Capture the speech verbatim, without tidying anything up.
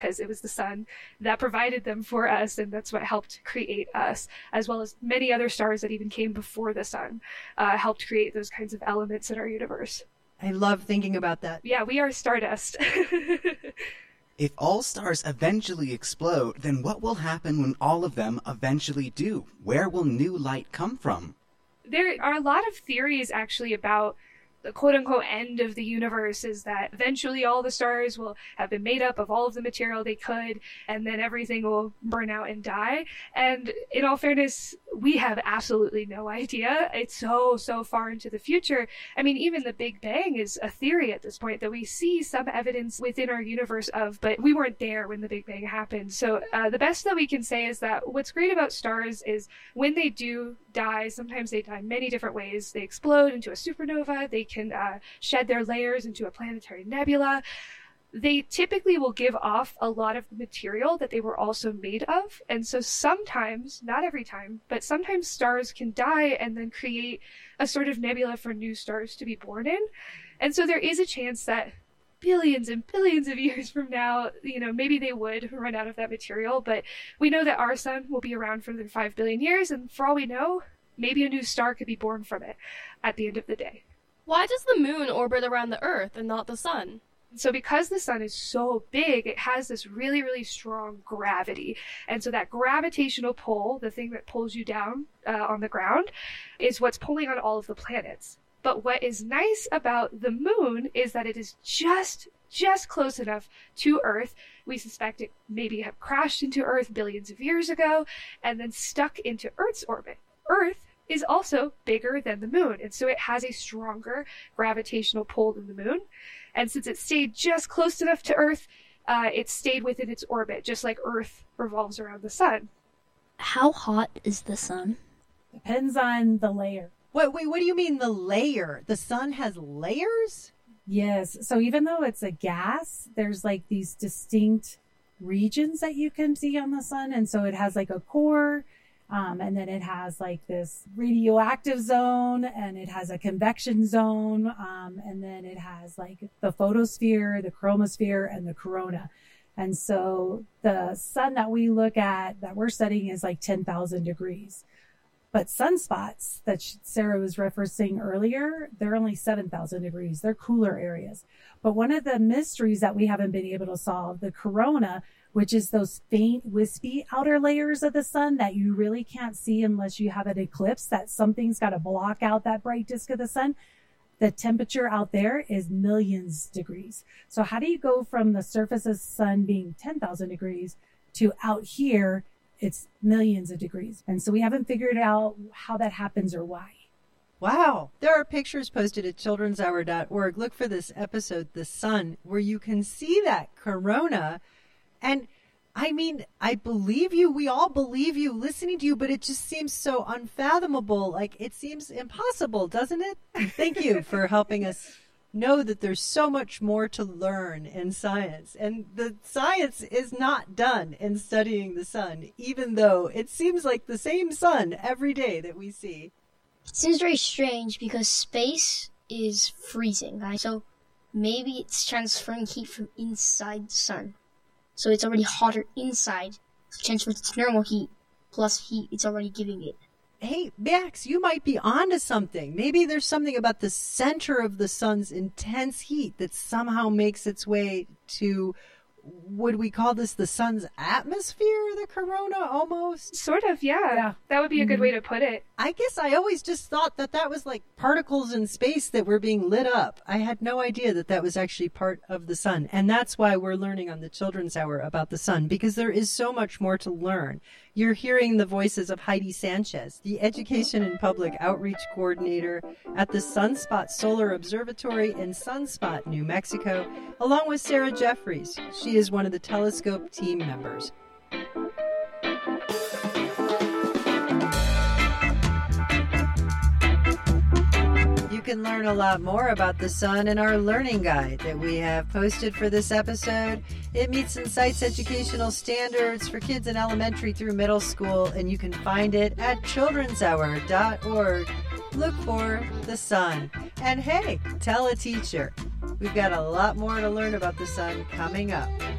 because it was the sun that provided them for us, and that's what helped create us, as well as many other stars that even came before the sun, uh, helped create those kinds of elements in our universe. I love thinking about that. Yeah, we are stardust. If all stars eventually explode, then what will happen when all of them eventually do? Where will new light come from? There are a lot of theories actually about the quote-unquote end of the universe, is that eventually all the stars will have been made up of all of the material they could, and then everything will burn out and die. And in all fairness, we have absolutely no idea. It's so, so far into the future. I mean, even the Big Bang is a theory at this point that we see some evidence within our universe of, but we weren't there when the Big Bang happened. So uh, the best that we can say is that what's great about stars is when they do die, sometimes they die many different ways. They explode into a supernova. They can uh, shed their layers into a planetary nebula. They typically will give off a lot of material that they were also made of. And so sometimes, not every time, but sometimes stars can die and then create a sort of nebula for new stars to be born in. And so there is a chance that billions and billions of years from now, you know, maybe they would run out of that material. But we know that our sun will be around for another five billion years. And for all we know, maybe a new star could be born from it at the end of the day. Why does the moon orbit around the Earth and not the sun? So because the sun is so big, it has this really, really strong gravity. And so that gravitational pull, the thing that pulls you down uh, on the ground, is what's pulling on all of the planets. But what is nice about the moon is that it is just, just close enough to Earth. We suspect it maybe have crashed into Earth billions of years ago and then stuck into Earth's orbit. Earth is also bigger than the moon, and so it has a stronger gravitational pull than the moon. And since it stayed just close enough to Earth, uh, it stayed within its orbit, just like Earth revolves around the sun. How hot is the sun? Depends on the layer. Wait, wait, what do you mean the layer? The sun has layers? Yes. So even though it's a gas, there's like these distinct regions that you can see on the sun. And so it has like a core, Um, and then it has like this radioactive zone, and it has a convection zone. Um, and then it has like the photosphere, the chromosphere, and the corona. And so the sun that we look at, that we're studying, is like ten thousand degrees. But sunspots that Sarah was referencing earlier, they're only seven thousand degrees. They're cooler areas. But one of the mysteries that we haven't been able to solve, the corona, which is those faint, wispy outer layers of the sun that you really can't see unless you have an eclipse, that something's got to block out that bright disk of the sun. The temperature out there is millions of degrees. So how do you go from the surface of the sun being ten thousand degrees to out here, it's millions of degrees? And so we haven't figured out how that happens or why. Wow. There are pictures posted at children's hour dot org. Look for this episode, The Sun, where you can see that corona. And I mean, I believe you. We all believe you listening to you, but it just seems so unfathomable. Like, it seems impossible, doesn't it? Thank you for helping us know that there's so much more to learn in science. And the science is not done in studying the sun, even though it seems like the same sun every day that we see. It seems very strange because space is freezing, right? So maybe it's transferring heat from inside the sun. So it's already hotter inside, transfers its normal heat, plus heat it's already giving it. Hey, Max, you might be onto something. Maybe there's something about the center of the sun's intense heat that somehow makes its way to, would we call this the sun's atmosphere, the corona, almost? Sort of, yeah. Yeah. That would be a good way to put it. I guess I always just thought that that was like particles in space that were being lit up. I had no idea that that was actually part of the sun. And that's why we're learning on the Children's Hour about the sun, because there is so much more to learn. You're hearing the voices of Heidi Sanchez, the Education and Public Outreach Coordinator at the Sunspot Solar Observatory in Sunspot, New Mexico, along with Sarah Jeffries. She is one of the Telescope team members. You can learn a lot more about the sun in our learning guide that we have posted for this episode. It meets and cites educational standards for kids in elementary through middle school, and you can find it at children's hour dot org. Look for the sun. And hey, tell a teacher. We've got a lot more to learn about the sun coming up.